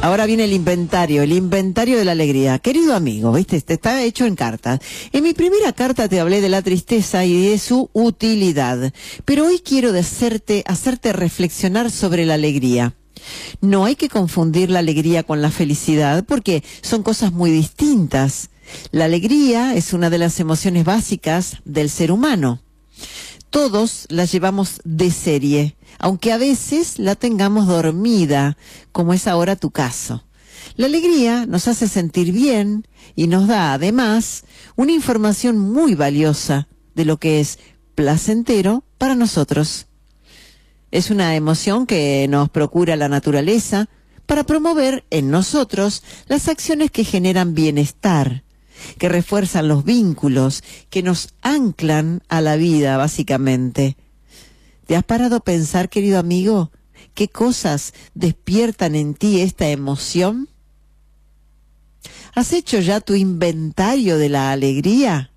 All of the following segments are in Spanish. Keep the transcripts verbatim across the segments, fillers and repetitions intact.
Ahora viene el inventario, el inventario de la alegría. Querido amigo, ¿viste? Este está hecho en cartas. En mi primera carta te hablé de la tristeza y de su utilidad. Pero hoy quiero de hacerte, hacerte reflexionar sobre la alegría. No hay que confundir la alegría con la felicidad porque son cosas muy distintas. La alegría es una de las emociones básicas del ser humano. Todos la llevamos de serie, aunque a veces la tengamos dormida, como es ahora tu caso. La alegría nos hace sentir bien y nos da, además, una información muy valiosa de lo que es placentero para nosotros. Es una emoción que nos procura la naturaleza para promover en nosotros las acciones que generan bienestar, que refuerzan los vínculos, que nos anclan a la vida, básicamente. ¿Te has parado a pensar, querido amigo, qué cosas despiertan en ti esta emoción? ¿Has hecho ya tu inventario de la alegría?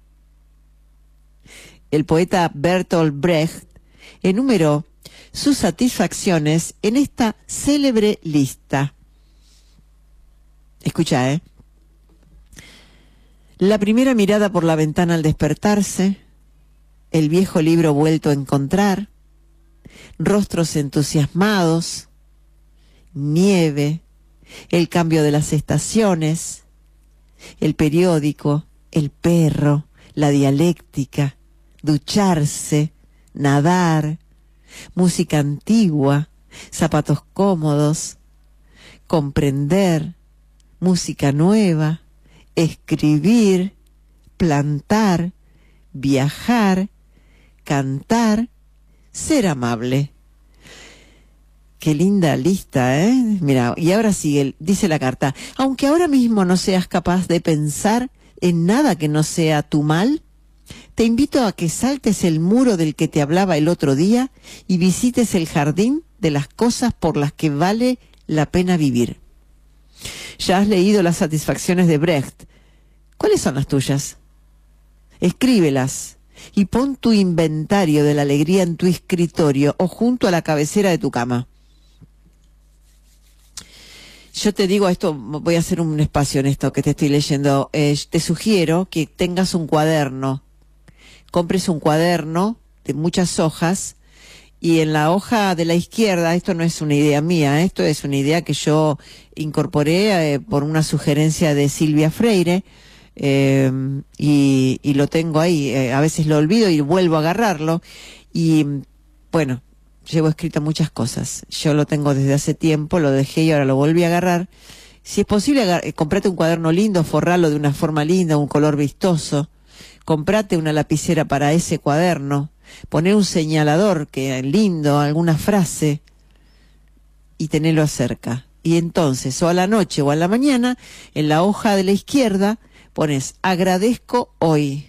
El poeta Bertolt Brecht enumeró sus satisfacciones en esta célebre lista. Escucha, ¿eh? La primera mirada por la ventana al despertarse, el viejo libro vuelto a encontrar, rostros entusiasmados, nieve, el cambio de las estaciones, el periódico, el perro, la dialéctica, ducharse, nadar, música antigua, zapatos cómodos, comprender, música nueva, escribir, plantar, viajar, cantar, ser amable. Qué linda lista, ¿eh? Mira, y ahora sigue, dice la carta, aunque ahora mismo no seas capaz de pensar en nada que no sea tu mal, te invito a que saltes el muro del que te hablaba el otro día y visites el jardín de las cosas por las que vale la pena vivir. Ya has leído las satisfacciones de Brecht. ¿Cuáles son las tuyas? Escríbelas y pon tu inventario de la alegría en tu escritorio o junto a la cabecera de tu cama. Yo te digo esto, voy a hacer un espacio en esto que te estoy leyendo. Eh, te sugiero que tengas un cuaderno, compres un cuaderno de muchas hojas y en la hoja de la izquierda, esto no es una idea mía, esto es una idea que yo incorporé eh, por una sugerencia de Silvia Freire, eh, y, y lo tengo ahí, eh, a veces lo olvido y vuelvo a agarrarlo y bueno, llevo escritas muchas cosas, yo lo tengo desde hace tiempo, lo dejé y ahora lo volví a agarrar. Si es posible, agar- comprate un cuaderno lindo, forralo de una forma linda, un color vistoso, comprate una lapicera para ese cuaderno, poné un señalador que lindo, alguna frase y tenelo cerca. Y entonces, o a la noche o a la mañana, en la hoja de la izquierda, pones agradezco hoy.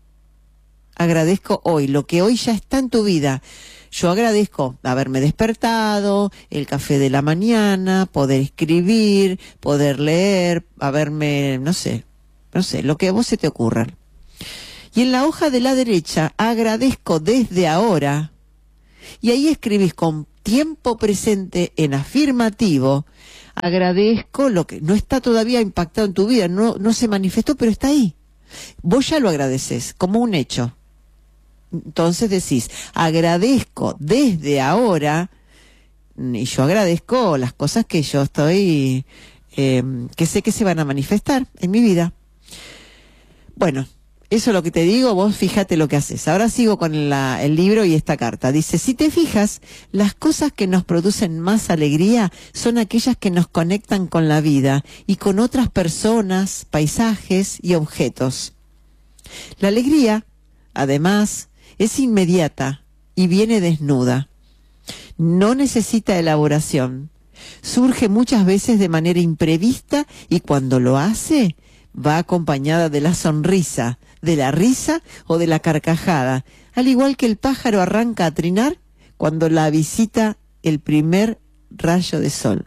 Agradezco hoy, lo que hoy ya está en tu vida. Yo agradezco haberme despertado, el café de la mañana, poder escribir, poder leer, haberme, no sé, no sé, lo que a vos se te ocurra. Y en la hoja de la derecha, agradezco desde ahora, y ahí escribís con tiempo presente en afirmativo, agradezco lo que no está todavía impactado en tu vida, no, no se manifestó, pero está ahí. Vos ya lo agradeces, como un hecho. Entonces decís, agradezco desde ahora, y yo agradezco las cosas que yo estoy, eh, que sé que se van a manifestar en mi vida. Bueno, eso es lo que te digo, vos fíjate lo que haces. Ahora sigo con la, el libro y esta carta. Dice, si te fijas, las cosas que nos producen más alegría son aquellas que nos conectan con la vida y con otras personas, paisajes y objetos. La alegría, además, es inmediata y viene desnuda. No necesita elaboración. Surge muchas veces de manera imprevista y cuando lo hace, va acompañada de la sonrisa, de la risa o de la carcajada, al igual que el pájaro arranca a trinar cuando la visita el primer rayo de sol.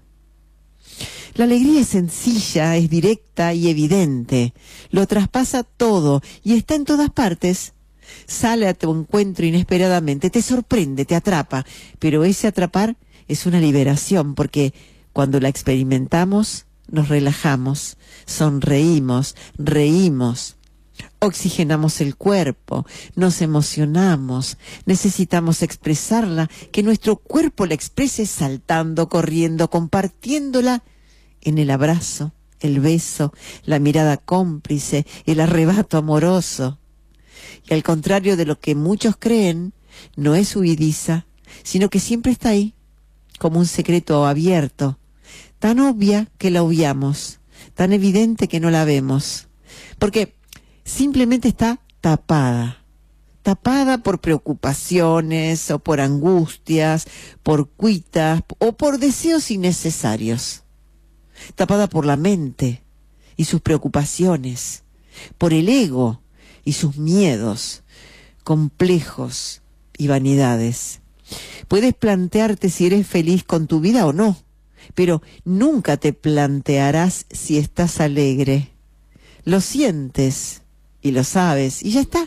La alegría es sencilla, es directa y evidente, lo traspasa todo y está en todas partes. Sale a tu encuentro inesperadamente, te sorprende, te atrapa, pero ese atrapar es una liberación porque Cuando la experimentamos, nos relajamos, sonreímos, reímos, oxigenamos el cuerpo, nos emocionamos, necesitamos expresarla, que nuestro cuerpo la exprese saltando, corriendo, compartiéndola en el abrazo, el beso, la mirada cómplice, el arrebato amoroso. Y al contrario de lo que muchos creen, no es huidiza, sino que siempre está ahí, como un secreto abierto, tan obvia que la obviamos, tan evidente que no la vemos, porque simplemente está tapada, tapada por preocupaciones o por angustias, por cuitas o por deseos innecesarios, tapada por la mente y sus preocupaciones, por el ego y sus miedos, complejos y vanidades. Puedes plantearte si eres feliz con tu vida o no, pero nunca te plantearás si estás alegre. Lo sientes y lo sabes y ya está.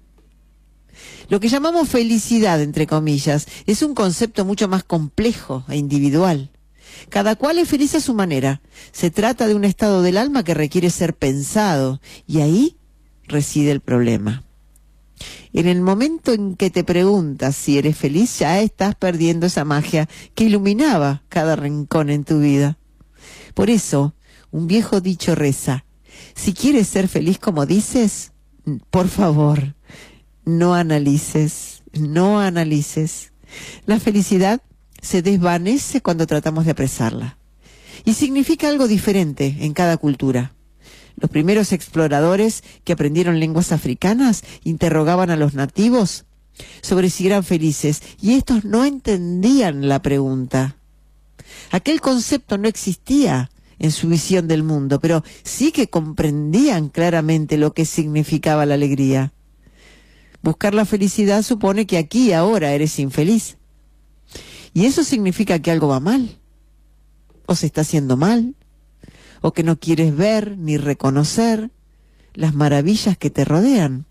Lo que llamamos felicidad, entre comillas, es un concepto mucho más complejo e individual. Cada cual es feliz a su manera. Se trata de un estado del alma que requiere ser pensado, y ahí reside el problema. En el momento en que te preguntas si eres feliz, ya estás perdiendo esa magia que iluminaba cada rincón en tu vida. Por eso, un viejo dicho reza: si quieres ser feliz como dices, por favor, no analices, no analices. La felicidad se desvanece cuando tratamos de apresarla. Y significa algo diferente en cada cultura. Los primeros exploradores que aprendieron lenguas africanas interrogaban a los nativos sobre si eran felices, y estos no entendían la pregunta. Aquel concepto no existía en su visión del mundo, pero sí que comprendían claramente lo que significaba la alegría. Buscar la felicidad supone que aquí y ahora eres infeliz. Y eso significa que algo va mal, o se está haciendo mal, o que no quieres ver ni reconocer las maravillas que te rodean.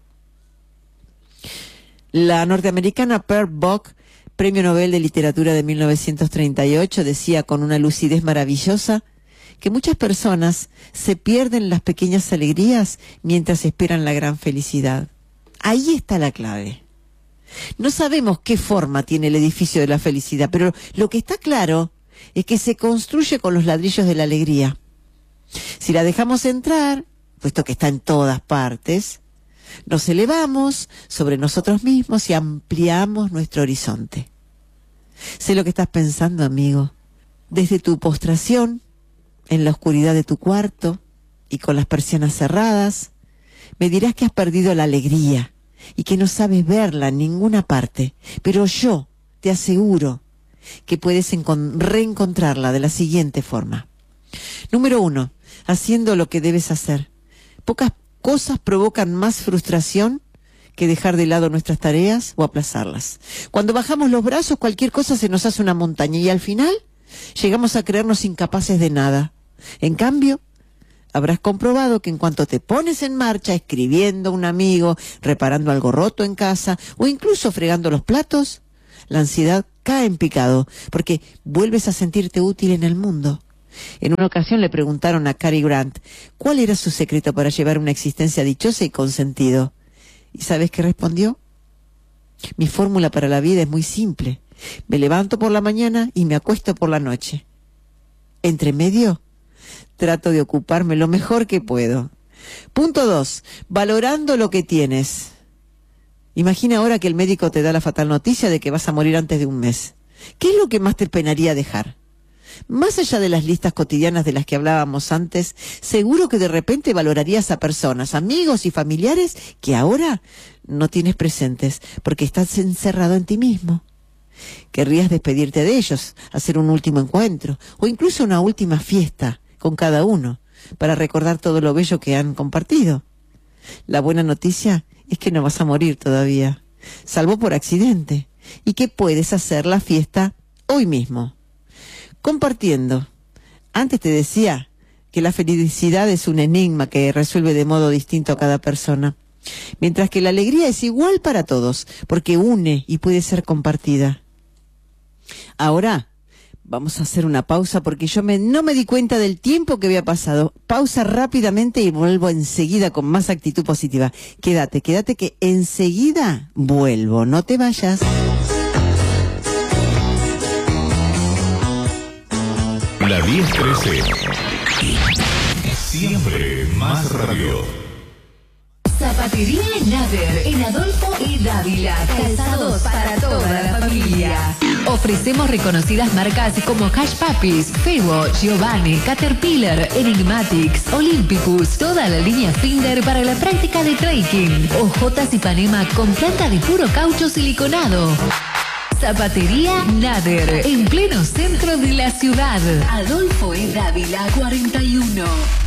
La norteamericana Pearl Buck, Premio Nobel de Literatura de mil novecientos treinta y ocho, decía con una lucidez maravillosa que muchas personas se pierden las pequeñas alegrías mientras esperan la gran felicidad. Ahí está la clave. No sabemos qué forma tiene el edificio de la felicidad, pero lo que está claro es que se construye con los ladrillos de la alegría. Si la dejamos entrar, puesto que está en todas partes, nos elevamos sobre nosotros mismos y ampliamos nuestro horizonte. Sé lo que estás pensando, amigo. Desde tu postración, en la oscuridad de tu cuarto y con las persianas cerradas, me dirás que has perdido la alegría y que no sabes verla en ninguna parte, pero yo te aseguro que puedes reencontrarla de la siguiente forma. Número uno, haciendo lo que debes hacer. Pocas cosas provocan más frustración que dejar de lado nuestras tareas o aplazarlas. Cuando bajamos los brazos, cualquier cosa se nos hace una montaña y al final llegamos a creernos incapaces de nada. En cambio, habrás comprobado que en cuanto te pones en marcha, escribiendo a un amigo, reparando algo roto en casa o incluso fregando los platos, la ansiedad cae en picado porque vuelves a sentirte útil en el mundo. En una ocasión le preguntaron a Cary Grant cuál era su secreto para llevar una existencia dichosa y con sentido. ¿Y sabes qué respondió? Mi fórmula para la vida es muy simple. Me levanto por la mañana y me acuesto por la noche. Entre medio, trato de ocuparme lo mejor que puedo. Punto dos, valorando lo que tienes. Imagina ahora que el médico te da la fatal noticia de que vas a morir antes de un mes. ¿Qué es lo que más te penaría dejar? Más allá de las listas cotidianas de las que hablábamos antes, seguro que de repente valorarías a personas, amigos y familiares que ahora no tienes presentes porque estás encerrado en ti mismo. Querrías despedirte de ellos, hacer un último encuentro o incluso una última fiesta con cada uno para recordar todo lo bello que han compartido. La buena noticia es que no vas a morir todavía, salvo por accidente, y que puedes hacer la fiesta hoy mismo. Compartiendo. Antes te decía que la felicidad es un enigma que resuelve de modo distinto a cada persona, mientras que la alegría es igual para todos, porque une y puede ser compartida. Ahora, Vamos a hacer una pausa porque yo me, no me di cuenta del tiempo que había pasado. Pausa rápidamente y vuelvo enseguida con más actitud positiva. Quédate, quédate que enseguida vuelvo. No te vayas. La diez trece. Siempre más radio. Zapatería Nader en Adolfo E. Dávila. Calzados para toda la familia. Ofrecemos reconocidas marcas como Hush Puppies, Febo, Giovanni, Caterpillar, Enigmatics, Olympicus, toda la línea Finder para la práctica de trekking. Ojotas Ipanema con planta de puro caucho siliconado. Zapatería Nader, en pleno centro de la ciudad. Adolfo E. Dávila cuarenta y uno.